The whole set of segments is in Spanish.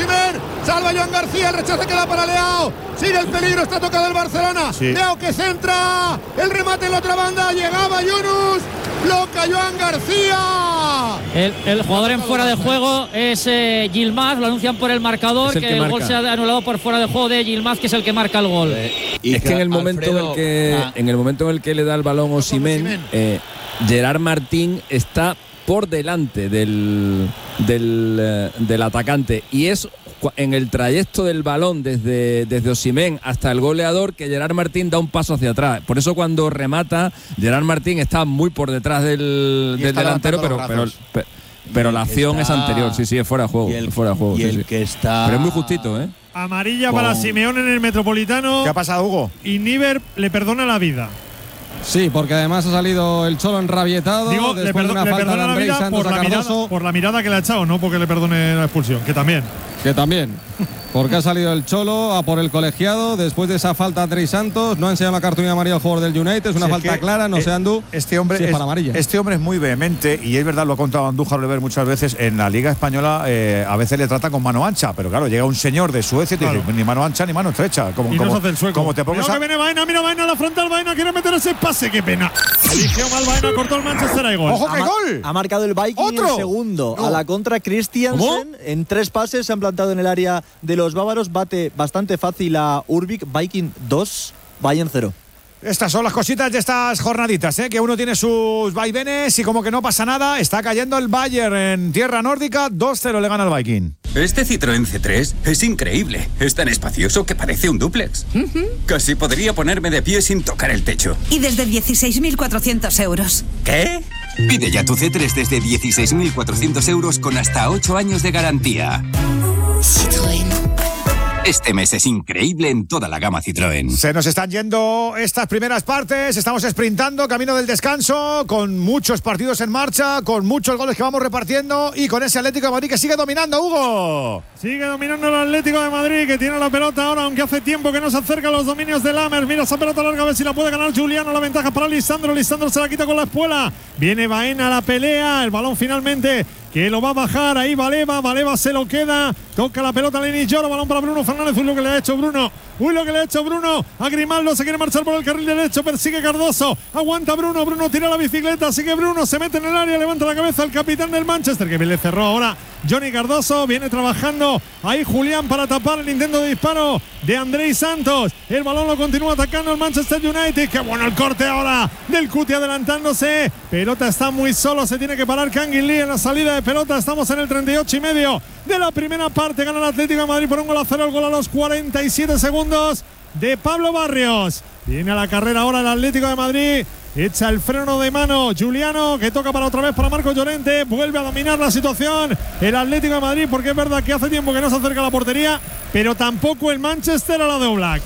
Osimhen, salva Joan García, el rechazo queda para Leao, sigue el peligro, está tocado el Barcelona, sí. Leao que centra, el remate en la otra banda, llegaba Yunus, bloca Joan García. El jugador en fuera de juego es Yilmaz, lo anuncian por el marcador, que el gol se ha anulado por fuera de juego de Yilmaz, que es el que marca el gol. Y es que en el momento en el momento en el que le da el balón Osimhen, Gerard Martín está por delante del atacante, y es en el trayecto del balón desde Osimhen hasta el goleador que Gerard Martín da un paso hacia atrás. Por eso cuando remata, Gerard Martín está muy por detrás del delantero, pero la acción es anterior. Sí, es fuera de juego. Que está… Pero es muy justito, ¿eh? Amarilla para Simeone en el Metropolitano. ¿Qué ha pasado, Hugo? Y Níver le perdona la vida. Sí, porque además ha salido el Cholo enrabietado. Digo, después de una falta de Andrés Santos a Cardoso. Por la mirada que le ha echado, no porque le perdone la expulsión, que también. Porque ha salido el Cholo a por el colegiado después de esa falta a Andrés Santos. No ha enseñado la cartulina amarilla al jugador del United. Es una falta clara, no sé, Andú. Este hombre, sí, para amarilla. Este hombre es muy vehemente, y es verdad, lo ha contado Andújar Oliver muchas veces. En la Liga Española a veces le trata con mano ancha, pero claro, llega un señor de Suecia y te dice ni mano ancha ni mano estrecha. Y no se hace el sueco. Como te pongas que viene Baena, mira Baena a la frontal, Baena quiere meter ese pase, qué pena. Eligió mal Baena, cortó el Manchester, hay gol. ¡Ojo, qué gol! Ha marcado el Viking en segundo. A la contra Christiansen. En 3 pases se han plantado en el área de los bávaros. Bate bastante fácil a Urbik. Viking 2, Bayern 0. Estas son las cositas de estas jornaditas, que uno tiene sus vaivenes y como que no pasa nada. Está cayendo el Bayern en tierra nórdica, 2-0 le gana el Viking. Este Citroën C3 es increíble. Es tan espacioso que parece un dúplex. Casi podría ponerme de pie sin tocar el techo. Y desde 16.400 euros. ¿Qué? Pide ya tu C3 desde 16.400 euros con hasta 8 años de garantía. Citroën. Este mes es increíble en toda la gama Citroën. Se nos están yendo estas primeras partes, estamos sprintando, camino del descanso, con muchos partidos en marcha, con muchos goles que vamos repartiendo y con ese Atlético de Madrid que sigue dominando, Hugo. Sigue dominando el Atlético de Madrid, que tiene la pelota ahora, aunque hace tiempo que no se acerca a los dominios de Lammers. Mira esa pelota larga, a ver si la puede ganar Juliano. La ventaja para Lisandro se la quita con la espuela. Viene Baena a la pelea, el balón finalmente que lo va a bajar, ahí Baleva se lo queda, toca la pelota Lenny Lloro, balón para Bruno Fernández. Uy, lo que le ha hecho Bruno, a Grimaldo, se quiere marchar por el carril derecho, persigue Cardoso, aguanta Bruno tira la bicicleta, sigue Bruno, se mete en el área, levanta la cabeza el capitán del Manchester, que bien le cerró ahora Johnny Cardoso, viene trabajando ahí Julián para tapar el intento de disparo de Andrés Santos, el balón lo continúa atacando el Manchester United, qué bueno el corte ahora del Cuti adelantándose, pelota está muy solo, se tiene que parar Kangin Lee en la salida de pelota, estamos en el 38,5 de la primera parte, gana el Atlético de Madrid por 1-0, el gol a los 47 segundos de Pablo Barrios. Viene a la carrera ahora el Atlético de Madrid, echa el freno de mano Juliano, que toca para otra vez para Marco Llorente, vuelve a dominar la situación el Atlético de Madrid, porque es verdad que hace tiempo que no se acerca a la portería, pero tampoco el Manchester a la de Oblak.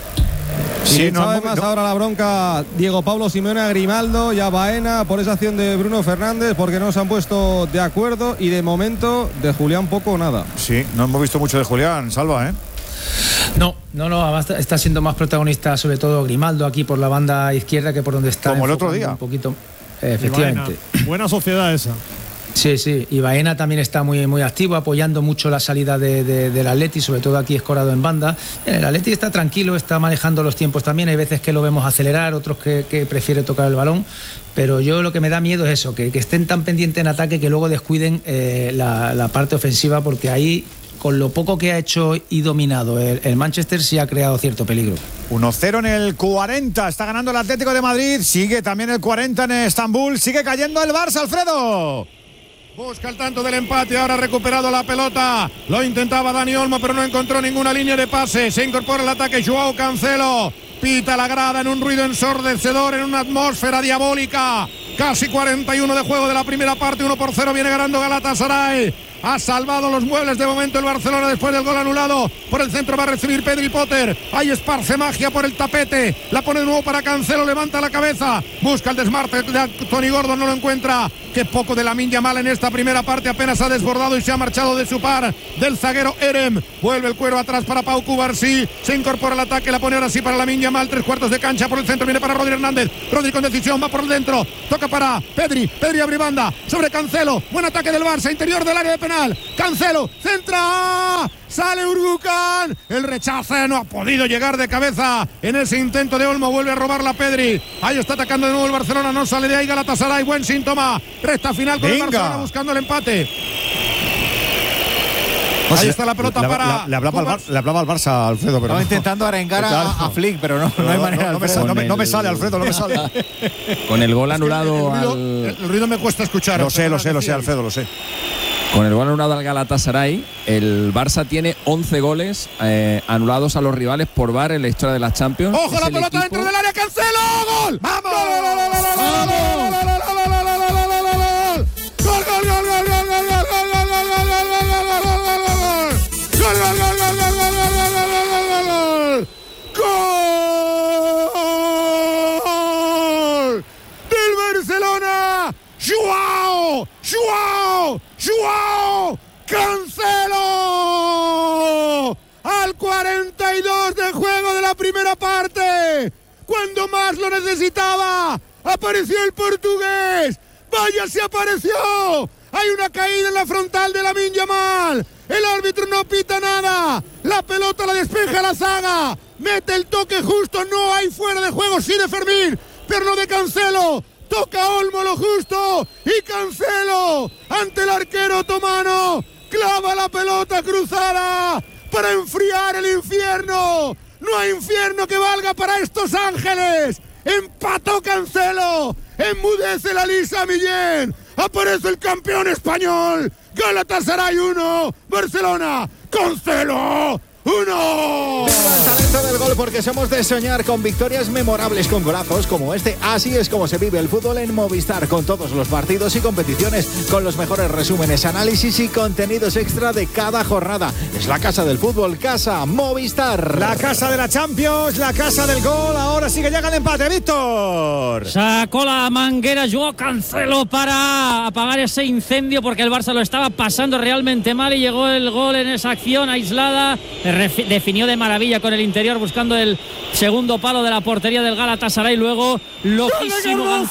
Sí, no, además ahora la bronca Diego Pablo Simeone a Grimaldo y a Baena por esa acción de Bruno Fernández, porque no se han puesto de acuerdo, y de momento de Julián poco o nada. Sí, no hemos visto mucho de Julián, Salva, No, está siendo más protagonista sobre todo Grimaldo aquí por la banda izquierda que por donde está. Como el otro día. Un poquito, efectivamente. Buena sociedad esa. Sí, y Baena también está muy activo, apoyando mucho la salida del Atleti, sobre todo aquí escorado en banda. El Atleti está tranquilo, está manejando los tiempos también, hay veces que lo vemos acelerar, otros que prefiere tocar el balón, pero yo lo que me da miedo es eso, que estén tan pendientes en ataque que luego descuiden la parte ofensiva, porque ahí, con lo poco que ha hecho y dominado el Manchester, sí ha creado cierto peligro. 1-0 en el 40, está ganando el Atlético de Madrid, sigue también el 40 en Estambul, sigue cayendo el Barça, Alfredo. Busca el tanto del empate, ahora ha recuperado la pelota, lo intentaba Dani Olmo pero no encontró ninguna línea de pase, se incorpora el ataque Joao Cancelo, pita la grada en un ruido ensordecedor, en una atmósfera diabólica, casi 41 de juego de la primera parte, 1-0 viene ganando Galatasaray. Ha salvado los muebles de momento el Barcelona después del gol anulado. Por el centro va a recibir Pedri Potter. Ahí esparce magia por el tapete. La pone de nuevo para Cancelo. Levanta la cabeza. Busca el desmarte de Tony Gordon. No lo encuentra. Qué poco de Lamine Yamal en esta primera parte. Apenas ha desbordado y se ha marchado de su par del zaguero Erem. Vuelve el cuero atrás para Pau Cubarsí. Se incorpora al ataque. La pone ahora sí para Lamine Yamal. 3/4 de cancha por el centro. Viene para Rodri Hernández. Rodri con decisión. Va por el dentro. Toca para Pedri. Pedri abre banda. Sobre Cancelo. Buen ataque del Barça. Interior del área de penal. Cancelo. Centra. Sale Urgucan. El rechace no ha podido llegar de cabeza en ese intento de Olmo. Vuelve a robarla Pedri. Ahí está atacando de nuevo el Barcelona. No sale de ahí Galatasaray. Buen síntoma. Recta final con el Barcelona buscando el empate. Ahí está la pelota le hablaba al Barça, Alfredo, pero estaba intentando arengar a Flick, pero no hay manera. No me sale, Alfredo, no me sale. Con el gol anulado el ruido me cuesta escuchar. Lo sé, Alfredo, lo sé. Con el gol anulado al Galatasaray, el Barça tiene 11 goles anulados a los rivales por VAR en la historia de las Champions. ¡Ojo, la pelota dentro del área! ¡Cancelo! ¡Gol! ¡Vamos! ¡Joao! ¡Cancelo! Al 42 de juego de la primera parte. Cuando más lo necesitaba, apareció el portugués. ¡Vaya, se apareció! Hay una caída en la frontal de Lamine Yamal. El árbitro no pita nada. La pelota la despeja la zaga. Mete el toque justo. No hay fuera de juego, sí de Fermín, pero no de Cancelo. Toca Olmo lo justo y Cancelo ante el arquero otomano clava la pelota cruzada para enfriar el infierno. No hay infierno que valga para estos ángeles. Empató Cancelo, enmudece la Lisa Millén. Aparece el campeón español. Galatasaray 1, Barcelona, Cancelo 1. ¡Viva el talento del gol! Porque somos de soñar con victorias memorables, con golazos como este. Así es como se vive el fútbol en Movistar, con todos los partidos y competiciones, con los mejores resúmenes, análisis y contenidos extra de cada jornada. Es la casa del fútbol, Casa Movistar. La casa de la Champions, la casa del gol. Ahora sí que llega el empate, Víctor. Sacó la manguera Joao Cancelo para apagar ese incendio, porque el Barça lo estaba pasando realmente mal y llegó el gol en esa acción aislada. Definió de maravilla con el interior buscando el segundo palo de la portería del Galatasaray. Luego loquísimo